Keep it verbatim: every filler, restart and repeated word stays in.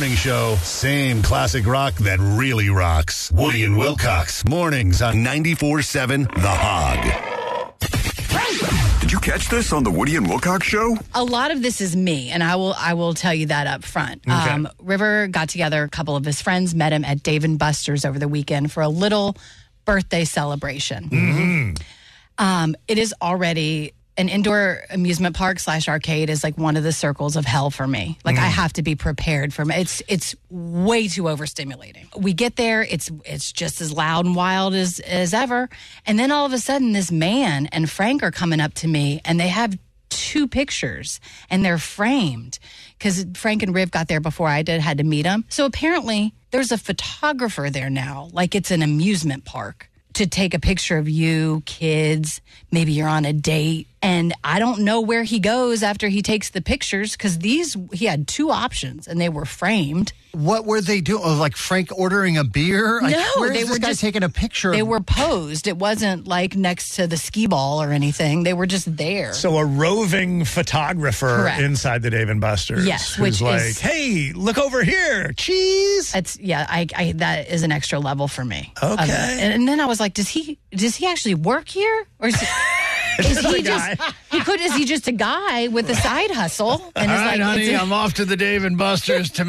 morning show. Same classic rock that really rocks. Woody and Wilcox. Mornings on ninety-four point seven The Hog. Did you catch this on the Woody and Wilcox show? A lot of this is me, and I will I will tell you that up front. Okay. Um, River got together, a couple of his friends met him at Dave and Buster's over the weekend for a little birthday celebration. Mm-hmm. Um, it is already an indoor amusement park slash arcade is like one of the circles of hell for me. Like Mm. I have to be prepared for it. It's it's way too overstimulating. We get there, it's it's just as loud and wild as as ever, and then all of a sudden, this man and Frank are coming up to me, and they have two pictures, and they're framed because Frank and Riv got there before I did. Had to meet them, so apparently there's a photographer there now, like it's an amusement park, to take a picture of you, kids. Maybe you're on a date. And I don't know where he goes after he takes the pictures because these, he had two options and they were framed. What were they doing? Oh, like Frank ordering a beer? Like, No, where is they this were guy just- taking a picture? They of- were posed. It wasn't like next to the skee ball or anything. They were just there. So a roving photographer Correct. inside the Dave and Buster's. Yes, who's which like, is- hey, look over here, cheese. It's yeah, I, I that is an extra level for me. Okay. Of it. and, and then I was like, does he does he actually work here, or is he, is Just he a just guy. he could is he just a guy with a side hustle? And All is right, like, honey, it's a- I'm off to the Dave and Buster's to